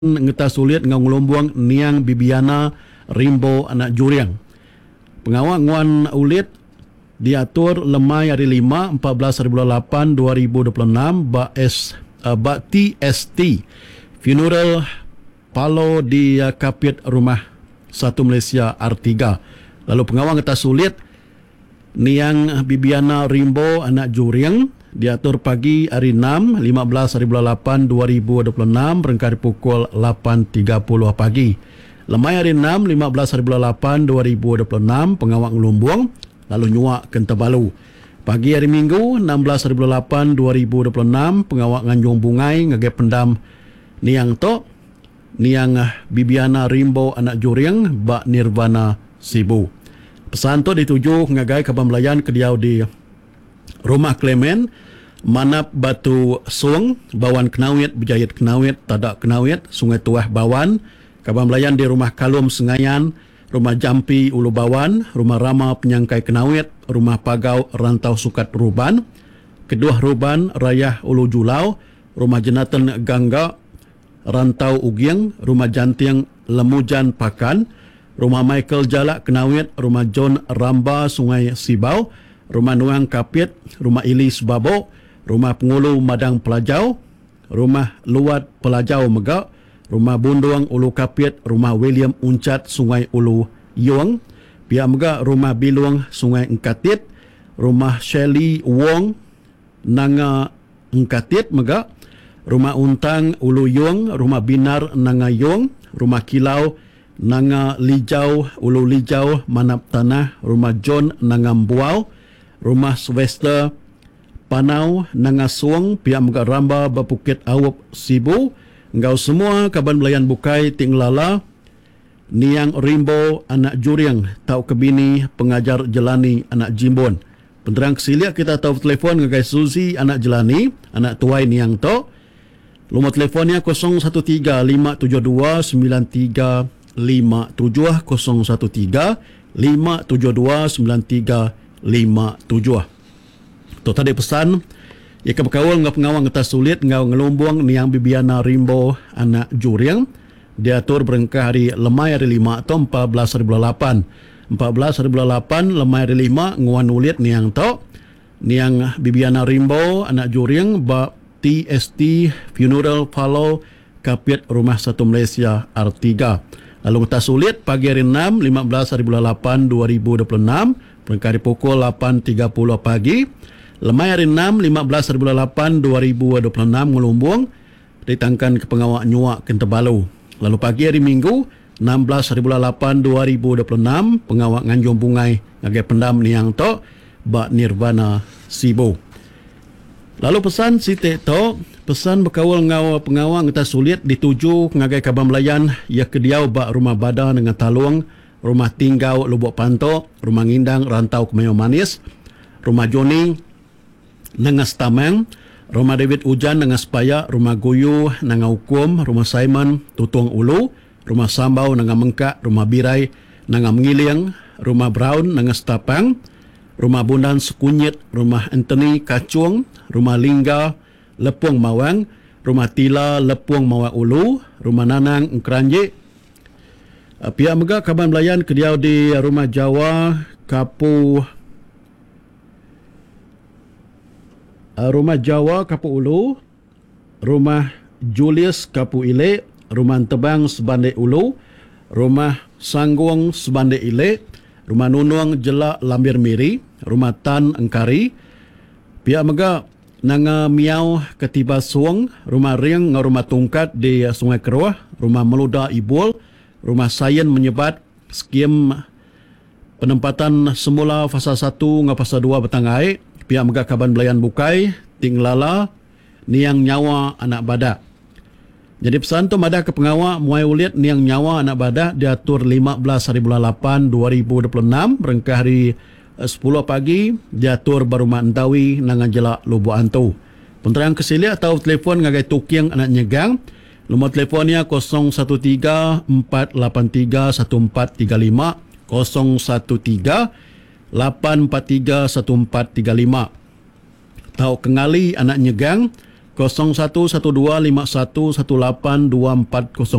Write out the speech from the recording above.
ngeta sulit ngau ngelombuang niang bibiana rimbo anak juriang. Pengawak nguan ulit diatur lemai hari 5 14/8 2026 ba TST funeral palo di kapit rumah satu Malaysia R3. Lalu pengawak ngeta sulit niang bibiana rimbo anak juriang diatur pagi hari 6 15/8 2026 rengkari pukul 8.30 pagi. Lemai hari 6 15/8 2026 pengawak ngelumbuang lalu nyuak Kentabalu. Pagi hari Minggu 16/8 2026 pengawak nganjung bungai ngage pendam niang to niang bibiana rimbo anak juriang ba Nirvana Sibu. Pesan tu dituju ngagai ke pembelayan kediau di Rumah Klemen, Manap Batu Suang, Bawan Kenawit, Berjayat Kenawit, Tadak Kenawit, Sungai Tuah Bawan, Kaban Melayan di Rumah Kalum Sengayan, Rumah Jampi Ulu Bawan, Rumah Rama Penyangkai Kenawit, Rumah Pagau Rantau Sukat Ruban, Kedua Ruban Rayah Ulu Julau, Rumah Jenatan Gangga Rantau Ugiang, Rumah Jantiang Lemujan Pakan, Rumah Michael Jalak Kenawit, Rumah John Ramba Sungai Sibau, Rumah Nuang Kapit, Rumah Ilis Babo, Rumah Pengulu Madang Pelajau, Rumah Luat Pelajau Megak, Rumah Bunduang Ulu Kapit, Rumah William Uncat Sungai Ulu Yuang, Pihak Megak Rumah Biluang Sungai Engkatit, Rumah Shelly Wong Nanga Engkatit Megak, Rumah Untang Ulu Yuang, Rumah Binar Nanga Yuang, Rumah Kilau Nanga Lijau Ulu Lijau Manap Tanah, Rumah John Nanga Mbuau, Rumah Sylvester Panau Nanga Suang, Pihak Megak Ramba Bapukit Awap Sibu, engkau semua kaban belayan bukai tinglala niang rimbo anak juriang tau kebini pengajar jelani anak jimbon. Penterang kesiliak kita tahu telefon ngagai Suzy anak jelani anak tuai niang to. Lumah telefonnya 013 572 9357 013 572 9357. Tu tadi pesan ia ke berkawal ngau pengawang ngeta sulit ngau ngelumbuang niang bibiana rimbo anak juriang diatur berengkah hari lemai hari 5 atau 14/8 lemai hari 5 nguan ulit niang to niang bibiana rimbo anak juriang ba TST funeral follow kapit rumah satu Malaysia R3. Lalu ngeta sulit pagi hari 6 15/8 2026 berengkah hari pukul 8.30 pagi. Lemai hari 6 15/8 2026 ngelumbuang ditangkan ke pengawak nyuak Kentabalu. Lalu pagi hari Minggu 16/8 2026 pengawak nganjung bungai ngagai pendam niang to ba Nirvana Sibu. Lalu pesan site to pesan berkawal ngau pengawak ngeta sulit dituju ngagai Kaban Melayan ia kediau ba Rumah Bada dengan Talung, Rumah Tinggau Lubuk Pantok, Rumah Ngindang Rantau Kemayu Manis, Rumah Joni Nangas Tamang, Rumah David Ujan Nangas Paya, Rumah Guyu Nanga Hukum, Rumah Simon Tutung Ulu, Rumah Sambau Nanga Mengkak, Rumah Birai Nanga Mengiliang, Rumah Brown Nangas Tapang, Rumah Bundan Sekunyit, Rumah Anthony Kacung, Rumah Lingga Lepung Mawang, Rumah Tila Lepung Mawang Ulu, Rumah Nanang Engkeranjik. Pihak Megak Kaban Melayan kediau di Rumah Jawa Kapu Ulu, Rumah Julius Kapu Ile, Rumah Tebang Sebandai Ulu, Rumah Sangguang Sebandai Ile, Rumah Nunuang Jelak Lambir Miri, Rumah Tan Engkari. Pihak Megak Nanga Miau Ketiba Suang, Rumah Riang ngau Rumah Tungkat di Sungai Keruah, Rumah Meluda Ibul, Rumah Sayen Menyebat, skim penempatan semula fasa 1 ngau fasa 2 Batangai. Pihak Megak Kaban Belayan Bukai, tinglala niang nyawa anak badak. Jadi pesan tu madah ke pengawak muai ulit niang nyawa anak badak diatur 15/8 2026 berengkah hari 10 pagi diatur Barumah Entawi Nangan Jelak Lubuk Antu. Penterang kesiliak atau telefon ngagai tukiang anak nyegang. Nombor telefonnya 013 483 1435 013 843 1435. Tahu kengali anak nyegang 0112511824